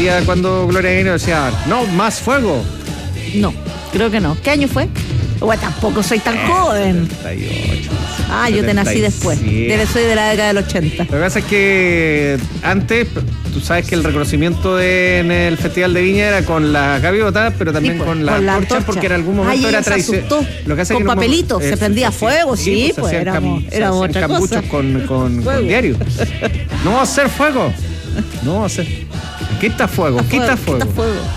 todavía cuando Gloria Gaynor decía, no, más fuego. No, creo que no. ¿Qué año fue? Bueno, tampoco soy tan joven. 78. Yo te nací después. Soy de la década del 80. Lo que pasa es que antes, tú sabes que el reconocimiento en el Festival de Viña era con las gaviotas, pero también con la antorcha, porque en algún momento era tradición. Con papelitos, se prendía fuego, sí, pues éramos otra cosa. Con diario. No va a hacer fuego. No va a hacer. Quita fuego. Quita fuego.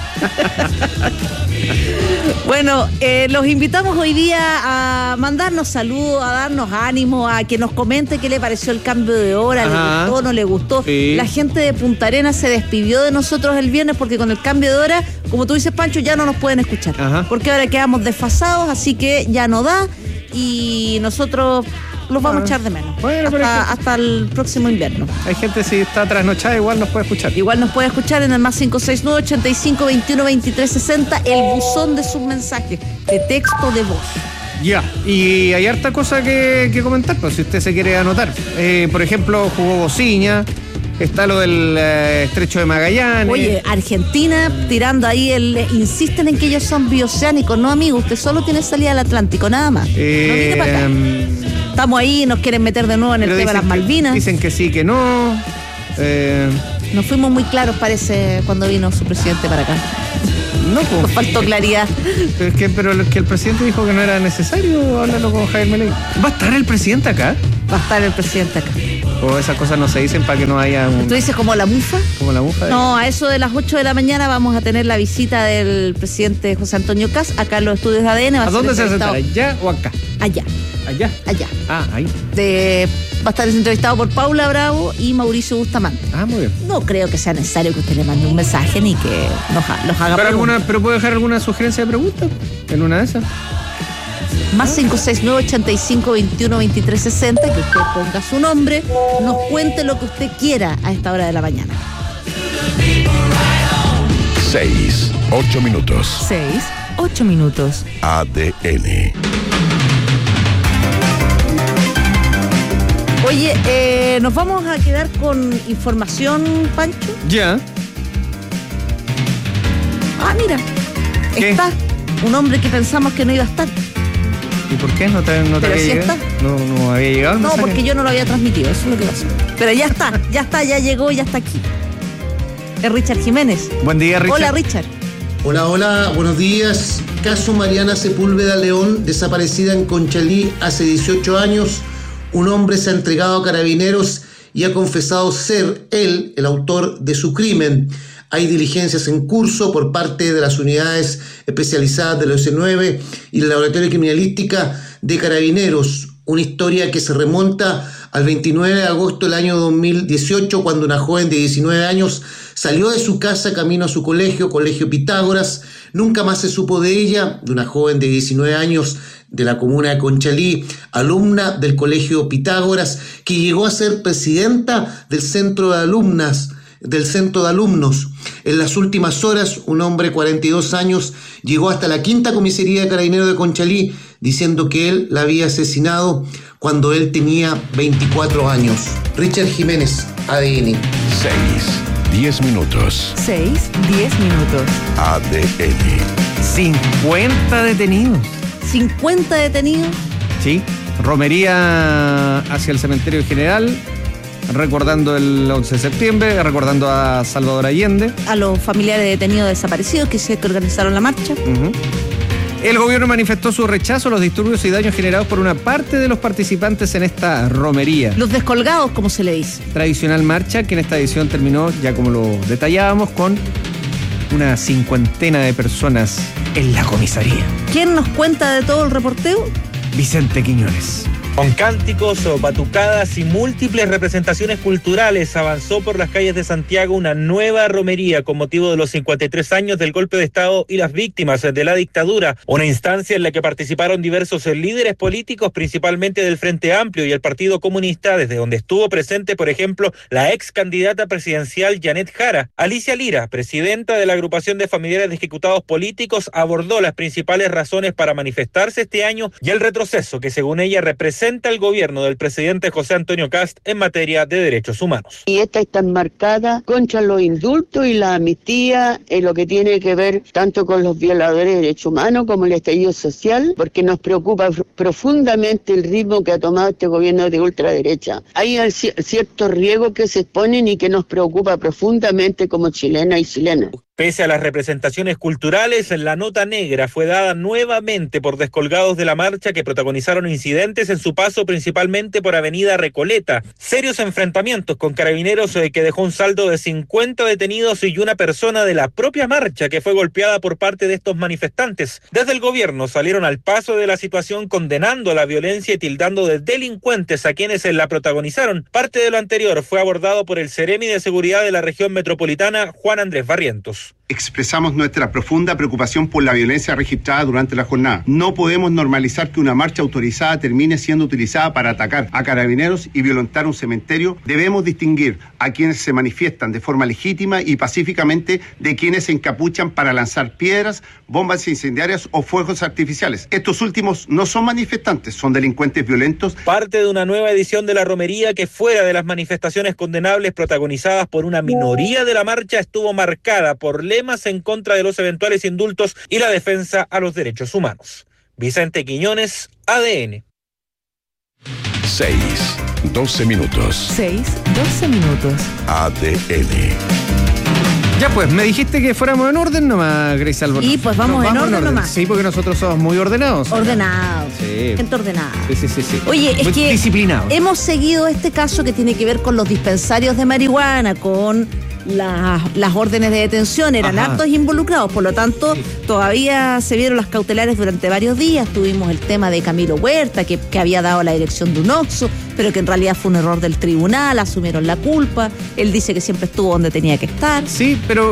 Bueno, los invitamos hoy día a mandarnos saludos, a darnos ánimo, a que nos comente qué le pareció el cambio de hora, le gustó, no le gustó. Sí. La gente de Punta Arenas se despidió de nosotros el viernes porque con el cambio de hora, como tú dices, Pancho, ya no nos pueden escuchar. Porque ahora quedamos desfasados, así que ya no da y nosotros los vamos a echar de menos. Bueno, hasta el próximo invierno. Hay gente, si está trasnochada, igual nos puede escuchar. Igual nos puede escuchar en el más 569-85-21-2360, el buzón de sus mensajes, de texto, de voz. Ya, y hay harta cosa que comentar, pues, si usted se quiere anotar. Por ejemplo, jugó Bociña. Está lo del estrecho de Magallanes. Oye, Argentina tirando ahí insisten en que ellos son bioceánicos. No, amigo, usted solo tiene salida al Atlántico, nada más. No viene para acá. Estamos ahí, nos quieren meter de nuevo en el tema de las Malvinas. Dicen que sí, que no. Nos fuimos muy claros, parece, cuando vino su presidente para acá. No, pues. Nos faltó claridad. Pero el presidente dijo que no era necesario hablarlo con Javier Milei. ¿Va a estar el presidente acá? Va a estar el presidente acá. O esas cosas no se dicen para que no haya ¿Tú dices como la mufa? Como la mufa. No, a eso de las 8 de la mañana vamos a tener la visita del presidente José Antonio Kast acá en los estudios de ADN. ¿A dónde se va a sentar? ¿Allá o acá? Allá. ¿Allá? Allá. Ahí. Va a estar entrevistado por Paula Bravo y Mauricio Bustamante. Muy bien. No creo que sea necesario que usted le mande un mensaje ni que los haga preguntas. ¿Pero puede dejar alguna sugerencia de pregunta en una de esas? Más 569-85-21-2360, que usted ponga su nombre, nos cuente lo que usted quiera a esta hora de la mañana. 8 minutos. 8 minutos. ADN. Oye, nos vamos a quedar con información, Pancho. Ya. Mira. ¿Qué? Está un hombre que pensamos que no iba a estar. ¿Y por qué? ¿No te había llegado? ¿No había llegado? No, porque yo no lo había transmitido, eso es lo que pasó. Pero ya está, ya llegó, ya está aquí. Es Richard Jiménez. Buen día, Richard. Hola, Richard. Hola, buenos días. Caso Mariana Sepúlveda León, desaparecida en Conchalí hace 18 años. Un hombre se ha entregado a Carabineros y ha confesado ser él el autor de su crimen. Hay diligencias en curso por parte de las unidades especializadas del OC9 y el Laboratorio de Criminalística de Carabineros. Una historia que se remonta al 29 de agosto del año 2018, cuando una joven de 19 años salió de su casa camino a su Colegio Pitágoras. Nunca más se supo de ella, de una joven de 19 años de la comuna de Conchalí, alumna del Colegio Pitágoras, que llegó a ser presidenta del centro de alumnos. En las últimas horas, un hombre de 42 años llegó hasta la quinta comisaría de Carabineros de Conchalí diciendo que él la había asesinado cuando él tenía 24 años. Richard Jiménez, ADN. 10 minutos. 10 minutos. ADN. 50 detenidos. 50 detenidos. Sí. Romería hacia el cementerio general, recordando el 11 de septiembre, recordando a Salvador Allende. A los familiares detenidos desaparecidos que organizaron la marcha. El gobierno manifestó su rechazo a los disturbios y daños generados por una parte de los participantes en esta romería. Los descolgados, como se le dice. Tradicional marcha que en esta edición terminó, ya como lo detallábamos, con una 50 de personas en la comisaría. ¿Quién nos cuenta de todo el reporteo? Vicente Quiñones. Con cánticos, batucadas y múltiples representaciones culturales avanzó por las calles de Santiago una nueva romería con motivo de los 53 años del golpe de Estado y las víctimas de la dictadura, una instancia en la que participaron diversos líderes políticos, principalmente del Frente Amplio y el Partido Comunista, desde donde estuvo presente, por ejemplo, la ex candidata presidencial Janet Jara. Alicia Lira, presidenta de la agrupación de familiares de ejecutados políticos, abordó las principales razones para manifestarse este año y el retroceso que según ella representa presenta el gobierno del presidente José Antonio Kast en materia de derechos humanos. Y esta está enmarcada contra los indultos y la amnistía en lo que tiene que ver tanto con los violadores de derechos humanos como el estallido social, porque nos preocupa profundamente el ritmo que ha tomado este gobierno de ultraderecha. Hay ciertos riesgos que se exponen y que nos preocupa profundamente como chilenas y chilenas. Pese a las representaciones culturales, la nota negra fue dada nuevamente por descolgados de la marcha que protagonizaron incidentes en su paso principalmente por Avenida Recoleta. Serios enfrentamientos con carabineros que dejó un saldo de 50 detenidos y una persona de la propia marcha que fue golpeada por parte de estos manifestantes. Desde el gobierno salieron al paso de la situación condenando la violencia y tildando de delincuentes a quienes la protagonizaron. Parte de lo anterior fue abordado por el Seremi de Seguridad de la región metropolitana, Juan Andrés Barrientos. Expresamos nuestra profunda preocupación por la violencia registrada durante la jornada. No podemos normalizar que una marcha autorizada termine siendo utilizada para atacar a carabineros y violentar un cementerio. Debemos distinguir a quienes se manifiestan de forma legítima y pacíficamente de quienes se encapuchan para lanzar piedras, bombas incendiarias o fuegos artificiales. Estos últimos no son manifestantes, son delincuentes violentos. Parte de una nueva edición de la romería que, fuera de las manifestaciones condenables protagonizadas por una minoría de la marcha, estuvo marcada por lemas en contra de los eventuales indultos y la defensa a los derechos humanos. Vicente Quiñones, ADN. 6:12 minutos. 6:12 minutos. ADN. Ya pues, me dijiste que fuéramos en orden nomás, Grace Albornoz. Y pues vamos en orden nomás. Sí, porque nosotros somos muy ordenados. Ordenados. Sí. Gente ordenada. Sí. Oye, es muy que disciplinados. Hemos seguido este caso que tiene que ver con los dispensarios de marihuana, con las órdenes de detención, eran hartos involucrados, por lo tanto, todavía se vieron las cautelares durante varios días. Tuvimos el tema de Camilo Huerta, que había dado la dirección de un OXXO, pero que en realidad fue un error del tribunal, asumieron la culpa. Él dice que siempre estuvo donde tenía que estar. Sí, pero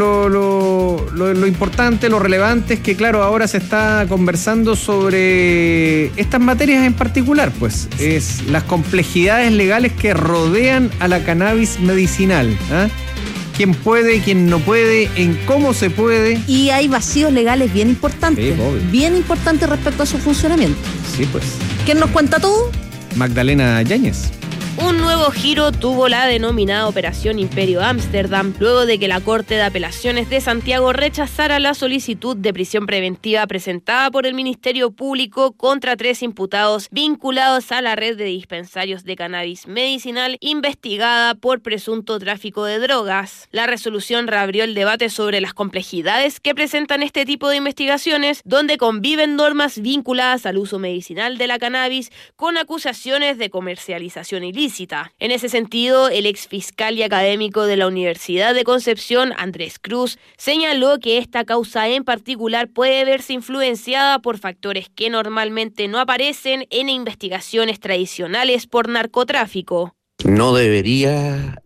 lo importante, lo relevante es que, claro, ahora se está conversando sobre estas materias en particular, pues, es las complejidades legales que rodean a la cannabis medicinal, ¿ah? Quién puede, quién no puede, en cómo se puede. Y hay vacíos legales bien importantes. Sí, bien importantes respecto a su funcionamiento. Sí, pues. ¿Quién nos cuenta todo? Magdalena Yáñez. Un nuevo giro tuvo la denominada Operación Imperio Ámsterdam, luego de que la Corte de Apelaciones de Santiago rechazara la solicitud de prisión preventiva presentada por el Ministerio Público contra 3 imputados vinculados a la red de dispensarios de cannabis medicinal investigada por presunto tráfico de drogas. La resolución reabrió el debate sobre las complejidades que presentan este tipo de investigaciones, donde conviven normas vinculadas al uso medicinal de la cannabis con acusaciones de comercialización ilícita. En ese sentido, el ex fiscal y académico de la Universidad de Concepción, Andrés Cruz, señaló que esta causa en particular puede verse influenciada por factores que normalmente no aparecen en investigaciones tradicionales por narcotráfico. No debería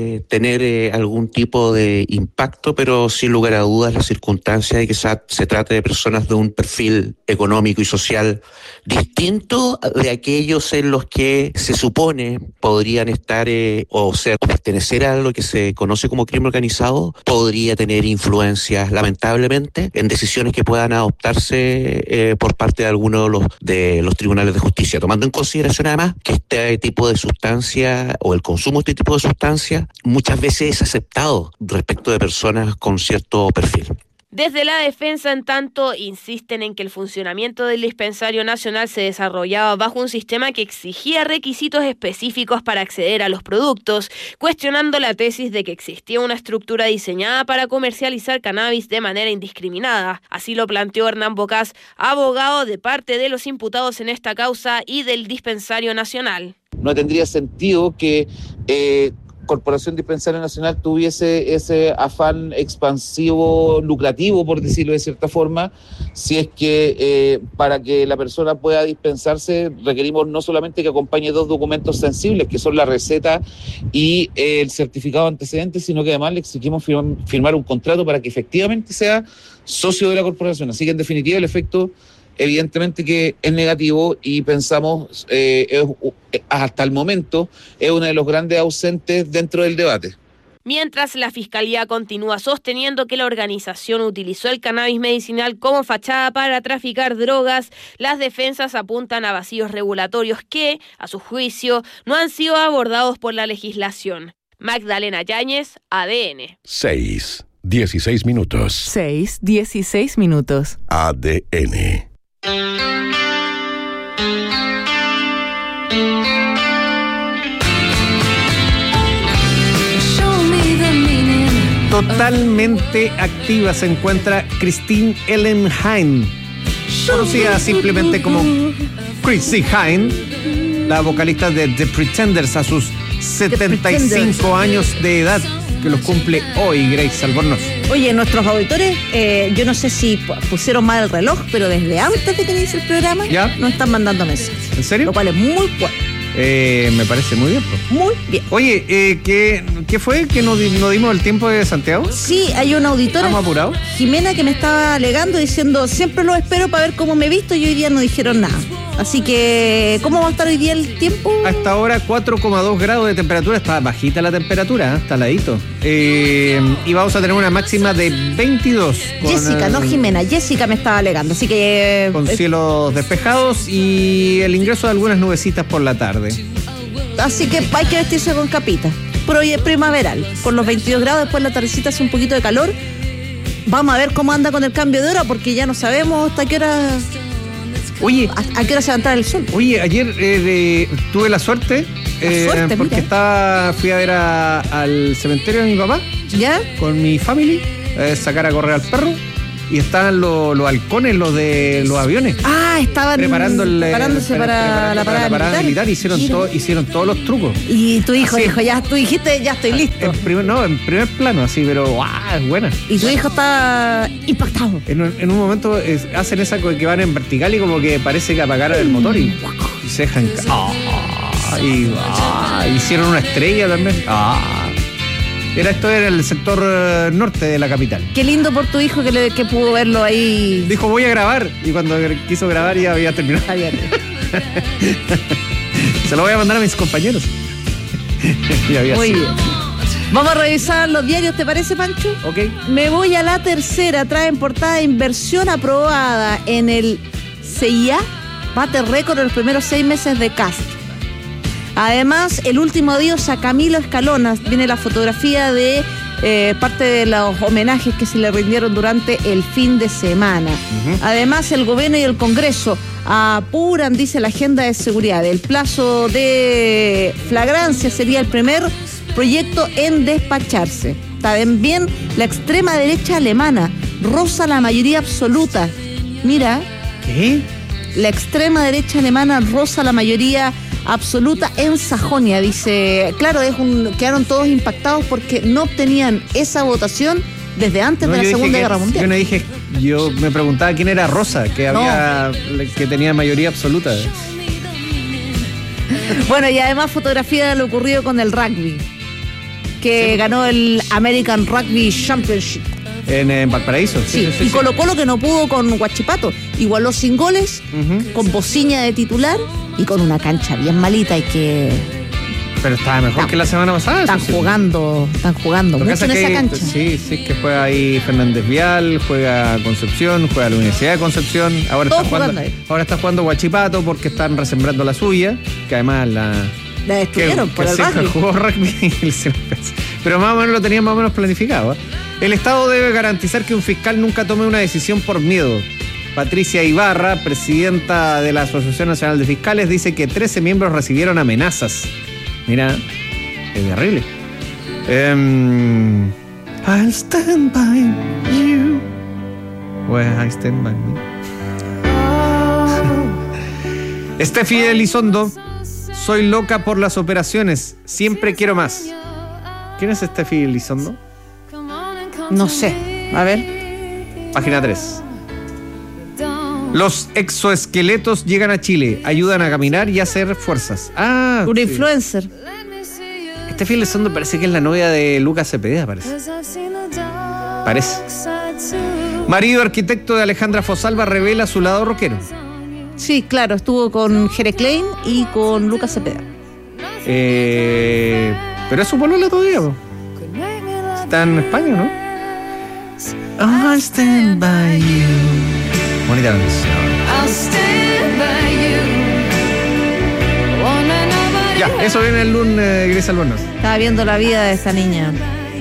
tener algún tipo de impacto, pero sin lugar a dudas la circunstancia de que se trate de personas de un perfil económico y social distinto de aquellos en los que se supone podrían estar o pertenecer a lo que se conoce como crimen organizado, podría tener influencias lamentablemente en decisiones que puedan adoptarse por parte de algunos de los tribunales de justicia, tomando en consideración además que este tipo de sustancia o el consumo de este tipo de sustancias muchas veces es aceptado respecto de personas con cierto perfil. Desde la defensa, en tanto, insisten en que el funcionamiento del dispensario nacional se desarrollaba bajo un sistema que exigía requisitos específicos para acceder a los productos, cuestionando la tesis de que existía una estructura diseñada para comercializar cannabis de manera indiscriminada. Así lo planteó Hernán Bocás, abogado de parte de los imputados en esta causa y del dispensario nacional. No tendría sentido que Corporación Dispensario Nacional tuviese ese afán expansivo, lucrativo, por decirlo de cierta forma, si es que para que la persona pueda dispensarse requerimos no solamente que acompañe 2 documentos sensibles, que son la receta y el certificado de antecedentes, sino que además le exigimos firmar un contrato para que efectivamente sea socio de la corporación. Así que en definitiva el efecto evidentemente que es negativo y pensamos hasta el momento es uno de los grandes ausentes dentro del debate. Mientras la Fiscalía continúa sosteniendo que la organización utilizó el cannabis medicinal como fachada para traficar drogas, las defensas apuntan a vacíos regulatorios que, a su juicio, no han sido abordados por la legislación. Magdalena Yáñez, ADN. 6:16 minutos. 6:16 minutos. ADN. Totalmente activa se encuentra Christine Ellen Hine, conocida simplemente como Chrissy Hine, la vocalista de The Pretenders a sus 75 años de edad, que los cumple hoy Grace Albornoz. Oye, nuestros auditores, yo no sé si pusieron mal el reloj, pero desde antes de que inicie el programa, ¿ya? Nos están mandando mensajes. ¿En serio? Lo cual es muy bueno. Me parece muy bien. Pues. Muy bien. Oye, ¿qué fue? ¿Que no dimos el tiempo de Santiago? Sí, hay una auditora, ¿estamos apurados? Jimena, que me estaba alegando diciendo, siempre lo espero para ver cómo me he visto, y hoy día no dijeron nada. Así que, ¿cómo va a estar hoy día el tiempo? Hasta ahora 4,2 grados de temperatura, está bajita la temperatura, está ladito. Y vamos a tener una máxima de 22. Jessica, no Jimena, Jessica me estaba alegando, así que... Con cielos despejados y el ingreso de algunas nubecitas por la tarde. Así que hay que vestirse con capita. Pero hoy es primaveral, con los 22 grados, después la tardecita hace un poquito de calor. Vamos a ver cómo anda con el cambio de hora, porque ya no sabemos hasta qué hora... Oye, ¿a qué hora se va a entrar el sol? Oye, ayer tuve la suerte, porque fui a ver al cementerio de mi papá, ¿ya? Con mi family, sacar a correr al perro, y estaban los halcones, los de los aviones. Ah, estaban preparándose para la parada militar. Hicieron todos los trucos. Y tu hijo dijo, tú dijiste, ya estoy listo. En primer plano, así, pero es buena. Y tu hijo está impactado. En un momento hacen esa que van en vertical y como que parece que apagaron el motor y se dejan. Hicieron una estrella también. Esto era el sector norte de la capital. Qué lindo por tu hijo que pudo verlo ahí. Dijo, voy a grabar. Y cuando quiso grabar ya había terminado. Se lo voy a mandar a mis compañeros. Muy bien. Vamos a revisar los diarios, ¿te parece, Pancho? Ok. Me voy a la tercera. Traen portada inversión aprobada en el CIA. Bate récord en los primeros 6 meses de Cast. Además, el último adiós a Camilo Escalona. Viene la fotografía de parte de los homenajes que se le rindieron durante el fin de semana. Además, el gobierno y el Congreso apuran, dice la agenda de seguridad. El plazo de flagrancia sería el primer proyecto en despacharse. También la extrema derecha alemana roza la mayoría absoluta. Mira. ¿Qué? La extrema derecha alemana roza la mayoría absoluta en Sajonia, dice. Claro, quedaron todos impactados porque no obtenían esa votación desde antes de la Segunda Guerra Mundial. Yo me preguntaba quién era Rosa, que tenía mayoría absoluta. Bueno, y además fotografía de lo ocurrido con el rugby, que ganó el American Rugby Championship. En Valparaíso. Sí. Y Colo-Colo, que no pudo con Huachipato, igualó sin goles, con Bociña de titular y con una cancha bien malita. Pero estaba mejor que la semana pasada. Están jugando mucho en esa cancha. Sí, que juega ahí Fernández Vial, juega Concepción, juega la Universidad de Concepción. Ahora está jugando Huachipato porque están resembrando la suya, que además la destruyeron por el rugby. Jugó rugby. Pero más o menos lo tenían más o menos planificado. El Estado debe garantizar que un fiscal nunca tome una decisión por miedo. Patricia Ibarra, presidenta de la Asociación Nacional de Fiscales, dice que 13 miembros recibieron amenazas. Mira, es terrible. I'll stand by you. Well, I stand by me. Steffi Elizondo, soy loca por las operaciones, siempre quiero más. ¿Quién es Steffi Elizondo? No sé, a ver. Página 3. Los exoesqueletos llegan a Chile, ayudan a caminar y a hacer fuerzas. Un influencer. Steffi Elizondo parece que es la novia de Lucas Cepeda, parece. Marido arquitecto de Alejandra Fosalva revela su lado rockero. Sí, claro, estuvo con Jere Klein y con Lucas Cepeda. Pero es su polola todavía, ¿no? Está en España, ¿no? I'll stand by you. Bonita canción. Ya, eso viene el lunes, Gris Albornoz. Estaba viendo la vida de esta niña.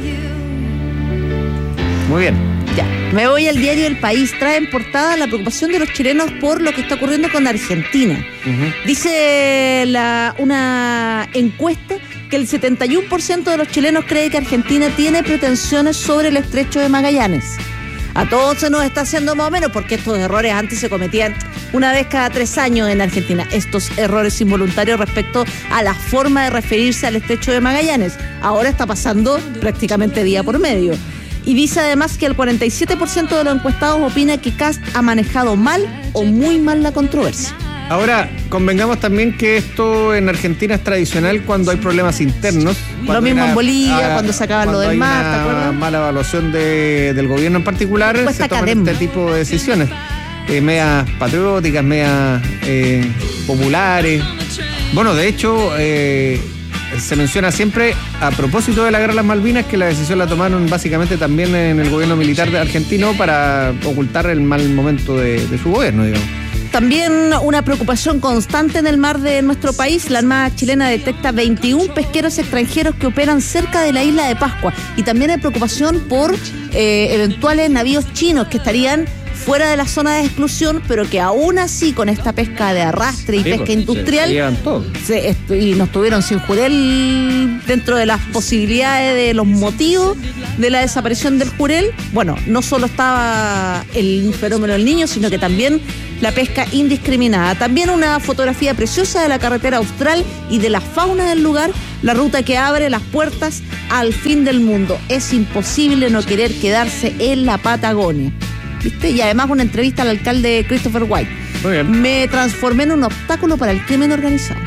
Muy bien. Ya, me voy al diario El País. Trae en portada la preocupación de los chilenos por lo que está ocurriendo con Argentina. Dice una encuesta que el 71% de los chilenos cree que Argentina tiene pretensiones sobre el estrecho de Magallanes. A todos se nos está haciendo más o menos, porque estos errores antes se cometían una vez cada 3 años en Argentina. Estos errores involuntarios respecto a la forma de referirse al estrecho de Magallanes. Ahora está pasando prácticamente día por medio. Y dice además que el 47% de los encuestados opina que Kast ha manejado mal o muy mal la controversia. Ahora, convengamos también que esto en Argentina es tradicional cuando hay problemas internos. Lo mismo en Bolivia, cuando sacaban lo del mar, ¿te acuerdas? Una mala evaluación del gobierno en particular, se toman este tipo de decisiones. Medias patrióticas, medias populares. Bueno, de hecho, se menciona siempre, a propósito de la guerra de las Malvinas, que la decisión la tomaron básicamente también en el gobierno militar argentino para ocultar el mal momento de su gobierno, digamos. También una preocupación constante en el mar de nuestro país. La Armada chilena detecta 21 pesqueros extranjeros que operan cerca de la isla de Pascua. Y también hay preocupación por eventuales navíos chinos que estarían fuera de la zona de exclusión, pero que aún así con esta pesca de arrastre y pesca industrial y nos tuvieron sin jurel dentro de las posibilidades de los motivos de la desaparición del jurel. Bueno, no solo estaba el fenómeno del Niño, sino que también la pesca indiscriminada. También una fotografía preciosa de la carretera austral y de la fauna del lugar, la ruta que abre las puertas al fin del mundo. Es imposible no querer quedarse en la Patagonia, ¿viste? Y además una entrevista al alcalde Christopher White. Muy bien. Me transformé en un obstáculo para el crimen organizado.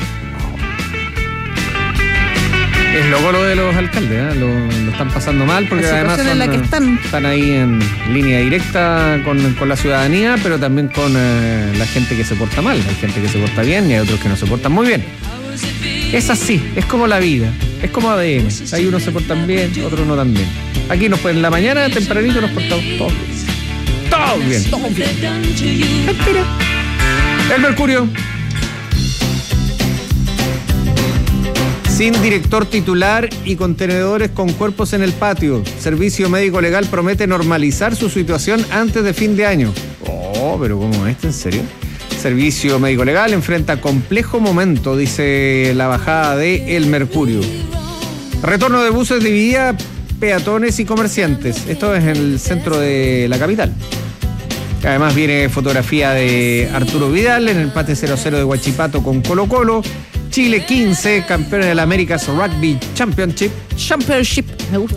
Es loco lo de los alcaldes, ¿eh? Lo están pasando mal porque además en la que están ahí en línea directa con la ciudadanía, pero también con la gente que se porta mal. Hay gente que se porta bien y hay otros que no se portan muy bien. Es así, es como la vida, es como ADN. Hay unos se portan bien, otros no tan bien. Aquí en la mañana, tempranito, nos portamos todos bien. Todo bien. Espera. El Mercurio. Sin director titular y contenedores con cuerpos en el patio. Servicio Médico Legal promete normalizar su situación antes de fin de año. Oh, pero ¿cómo es? ¿En serio? Servicio Médico Legal enfrenta complejo momento, dice la bajada de El Mercurio. Retorno de buses dividía peatones y comerciantes. Esto es en el centro de la capital. Además viene fotografía de Arturo Vidal en el empate 0-0 de Huachipato con Colo-Colo. Chile 15, campeones del America's Rugby Championship. Me gusta.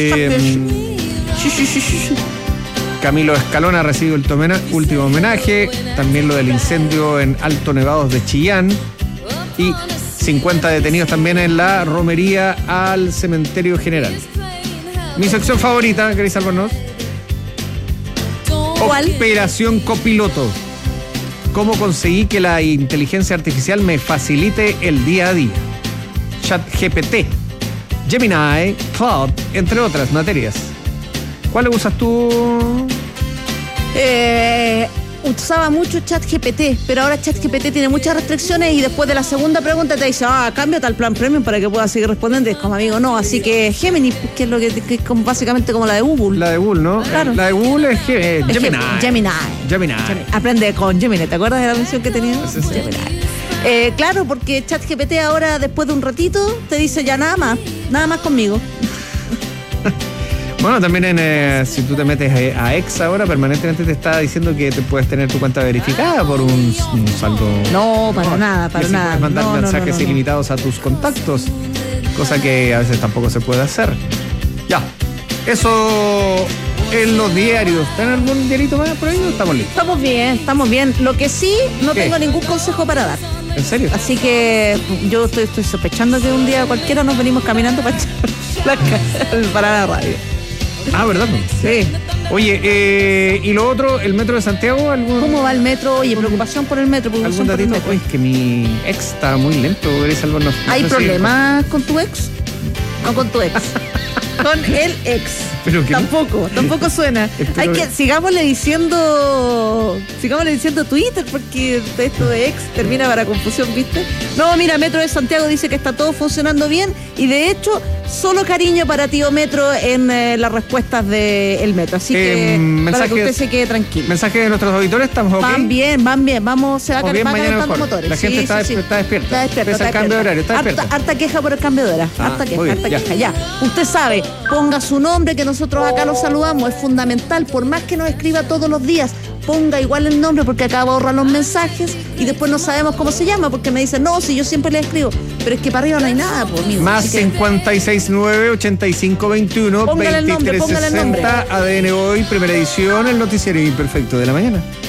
Camilo Escalona recibe el último homenaje. También lo del incendio en Alto Nevados de Chillán. Y 50 detenidos también en la romería al cementerio general. Mi sección favorita, Gris Albornoz. ¿Cuál? Operación Copiloto. ¿Cómo conseguí que la inteligencia artificial me facilite el día a día? ChatGPT, Gemini, Cloud, entre otras materias. ¿Cuál usas tú? Usaba mucho ChatGPT, pero ahora ChatGPT tiene muchas restricciones y después de la segunda pregunta te dice, cámbiate al plan premium para que puedas seguir respondiendo. Es como, amigo, no. Así que Gemini, que es lo que es como básicamente como la de Google. La de Google, ¿no? Claro. La de Google es Gemini. Gemini. Aprende con Gemini. ¿Te acuerdas de la mención que tenía? Sí. Gemini. Claro, porque ChatGPT ahora, después de un ratito, te dice ya nada más conmigo. Bueno, también si tú te metes a X ahora, permanentemente te está diciendo que te puedes tener tu cuenta verificada por un saldo. No, para nada. Puedes mandar mensajes ilimitados a tus contactos, cosa que a veces tampoco se puede hacer. Ya, eso en los diarios. ¿Tienen algún diarito más por ahí o estamos listos? Estamos bien. Lo que sí, no tengo ningún consejo para dar. ¿En serio? Así que yo estoy sospechando que un día cualquiera nos venimos caminando para la radio. ¿Verdad? Sí. Oye, y lo otro, el metro de Santiago, ¿cómo va el metro? Oye, preocupación por el metro. ¿Algún datito? Oye, es que mi ex está muy lento, Gris Albornoz. ¿Hay problemas con tu ex? No con tu ex. con el ex. Pero que tampoco suena. Hay que sigámosle diciendo Twitter, porque esto de ex termina para confusión, ¿viste? No, mira, Metro de Santiago dice que está todo funcionando bien y de hecho solo cariño para tío Metro en las respuestas del Metro, así que para que usted se quede tranquilo. Mensaje de nuestros auditores, ¿estamos ok? Van bien, vamos, se va calentando motores. La gente está despierta. Está el cambio de horario, está despierta. Harta queja por el cambio de hora, harta queja, ya. Usted sabe, ponga su nombre, que nosotros acá lo saludamos, es fundamental, por más que nos escriba todos los días, ponga igual el nombre, porque acá va a ahorrar los mensajes y después no sabemos cómo se llama, porque me dicen, no, si yo siempre le escribo, pero es que para arriba no hay nada, pues, amigo. Más 569-8521 póngale el nombre. ADN Hoy, primera edición, el noticiero imperfecto de la mañana.